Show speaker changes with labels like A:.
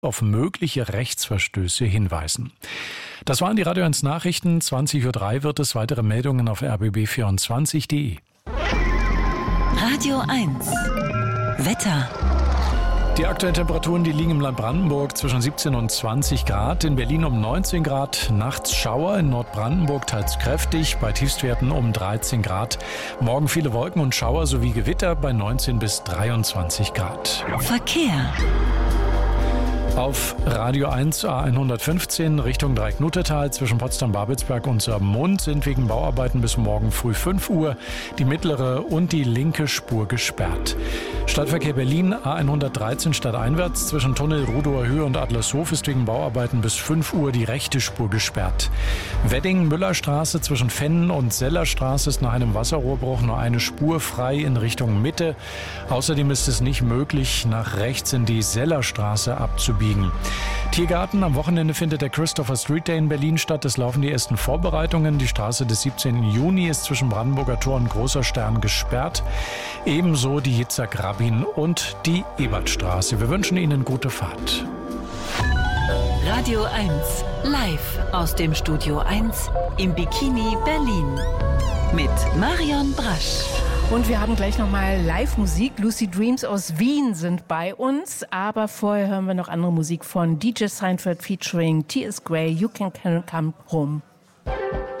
A: auf mögliche Rechtsverstöße hinweisen. Das waren die Radio 1 Nachrichten. 20.03 Uhr wird es. Weitere Meldungen auf rbb24.de.
B: Radio 1 Wetter.
A: Die aktuellen Temperaturen, die liegen im Land Brandenburg zwischen 17 und 20 Grad. In Berlin um 19 Grad. Nachts Schauer, in Nordbrandenburg teils kräftig, bei Tiefstwerten um 13 Grad. Morgen viele Wolken und Schauer sowie Gewitter bei 19 bis 23 Grad.
B: Verkehr.
A: Auf Radio 1 A115 Richtung Dreiecknutetal zwischen Potsdam-Babelsberg und Saarmund sind wegen Bauarbeiten bis morgen früh 5 Uhr die mittlere und die linke Spur gesperrt. Stadtverkehr Berlin A113 stadteinwärts zwischen Tunnel Rudower Höhe und Adlershof ist wegen Bauarbeiten bis 5 Uhr die rechte Spur gesperrt. Wedding-Müllerstraße zwischen Fennen und Sellerstraße ist nach einem Wasserrohrbruch nur eine Spur frei in Richtung Mitte. Außerdem ist es nicht möglich, nach rechts in die Sellerstraße abzubiegen. Tiergarten. Am Wochenende findet der Christopher Street Day in Berlin statt. Es laufen die ersten Vorbereitungen. Die Straße des 17. Juni ist zwischen Brandenburger Tor und Großer Stern gesperrt. Ebenso die Yitzhak-Rabin und die Ebertstraße. Wir wünschen Ihnen gute Fahrt.
B: Radio 1 live aus dem Studio 1 im Bikini Berlin mit Marion Brasch.
C: Und wir haben gleich nochmal Live-Musik. Lucid Dreams aus Wien sind bei uns. Aber vorher hören wir noch andere Musik von DJ Seinfeld featuring T.S. Gray, You Can Come Home.